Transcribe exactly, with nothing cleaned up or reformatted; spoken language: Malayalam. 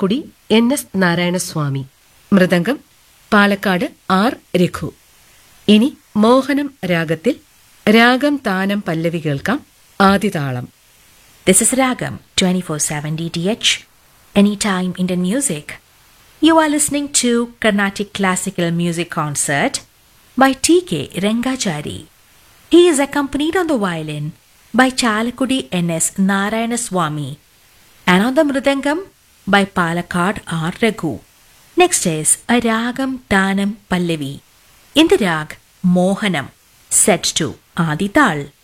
Chalakudy N S Narayanaswamy. Mridangam Palakkad R Raghu. ഇനി മോഹനം രാഗത്തിൽ രാഗം താനം പല്ലവി കേൾക്കാം. ആദിതാളം. This is Ragam twenty-four seven D T H, Anytime Indian Music. You are listening to Carnatic Classical Music Concert by T K Rengachari. He is accompanied on the violin by Chalakudi N S Narayanaswamy and on the mridangam by Palakkad R Raghu. Next is a Ragam Tanam Pallavi in the rag Mohanam, set to Adi Tal.